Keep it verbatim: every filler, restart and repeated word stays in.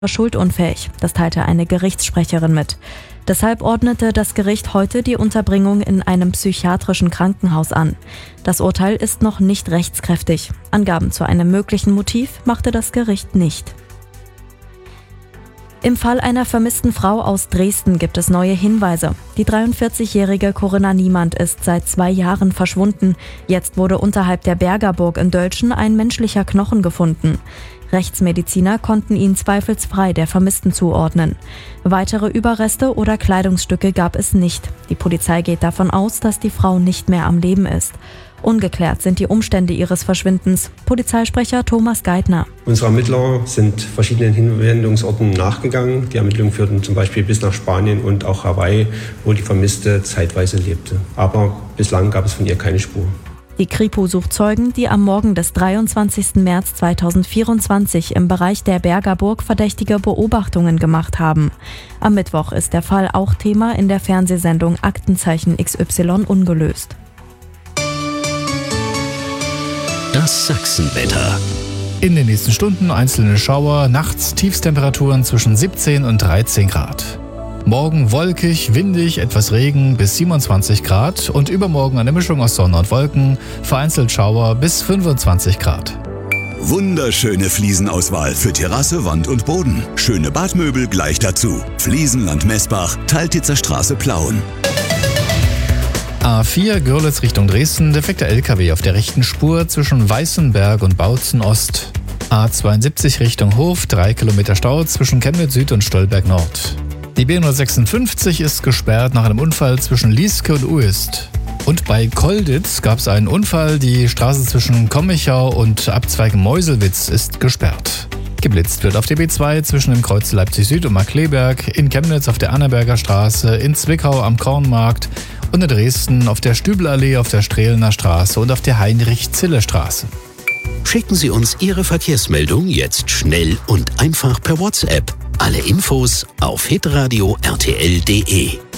schuldunfähig, das teilte eine Gerichtssprecherin mit. Deshalb ordnete das Gericht heute die Unterbringung in einem psychiatrischen Krankenhaus an. Das Urteil ist noch nicht rechtskräftig. Angaben zu einem möglichen Motiv machte das Gericht nicht. Im Fall einer vermissten Frau aus Dresden gibt es neue Hinweise. Die dreiundvierzigjährige Corinna Niemand ist seit zwei Jahren verschwunden. Jetzt wurde unterhalb der Bergerburg in Dölschen ein menschlicher Knochen gefunden. Rechtsmediziner konnten ihn zweifelsfrei der Vermissten zuordnen. Weitere Überreste oder Kleidungsstücke gab es nicht. Die Polizei geht davon aus, dass die Frau nicht mehr am Leben ist. Ungeklärt sind die Umstände ihres Verschwindens. Polizeisprecher Thomas Geithner. Unsere Ermittler sind verschiedenen Hinwendungsorten nachgegangen. Die Ermittlungen führten zum Beispiel bis nach Spanien und auch Hawaii, wo die Vermisste zeitweise lebte. Aber bislang gab es von ihr keine Spur. Die Kripo sucht Zeugen, die am Morgen des dreiundzwanzigsten März zweitausendvierundzwanzig im Bereich der Bergerburg verdächtige Beobachtungen gemacht haben. Am Mittwoch ist der Fall auch Thema in der Fernsehsendung Aktenzeichen X Y ungelöst. Das Sachsenwetter. In den nächsten Stunden einzelne Schauer, nachts Tiefstemperaturen zwischen siebzehn und dreizehn Grad. Morgen wolkig, windig, etwas Regen bis siebenundzwanzig Grad und übermorgen eine Mischung aus Sonne und Wolken, vereinzelt Schauer bis fünfundzwanzig Grad. Wunderschöne Fliesenauswahl für Terrasse, Wand und Boden. Schöne Badmöbel gleich dazu. Fliesenland Messbach, Teiltitzer Straße Plauen. A vier Görlitz Richtung Dresden, defekter L K W auf der rechten Spur zwischen Weißenberg und Bautzen Ost. A zweiundsiebzig Richtung Hof, drei Kilometer Stau zwischen Chemnitz Süd und Stolberg Nord. Die B hundertsechsundfünfzig ist gesperrt nach einem Unfall zwischen Lieske und Uist. Und bei Kolditz gab es einen Unfall, die Straße zwischen Kommichau und Abzweig Meuselwitz ist gesperrt. Geblitzt wird auf der B zwei zwischen dem Kreuz Leipzig Süd und Markkleeberg, in Chemnitz auf der Annaberger Straße, in Zwickau am Kornmarkt und in Dresden auf der Stübelallee, auf der Strehlener Straße und auf der Heinrich-Zille-Straße. Schicken Sie uns Ihre Verkehrsmeldung jetzt schnell und einfach per WhatsApp. Alle Infos auf hitradio punkt r t l punkt d e.